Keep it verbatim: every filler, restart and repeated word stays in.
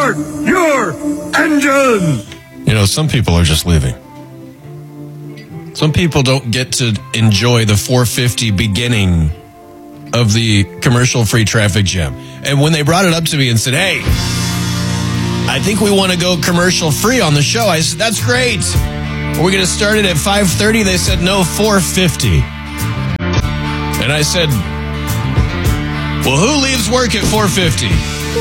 Start your engines! You know, some people are just leaving. Some people don't get to enjoy the four fifty beginning of the commercial-free traffic jam. And when they brought it up to me and said, hey, I think we want to go commercial-free on the show, I said, that's great. Are we going to start it at five thirty? They said, no, four fifty. And I said, well, who leaves work at four fifty?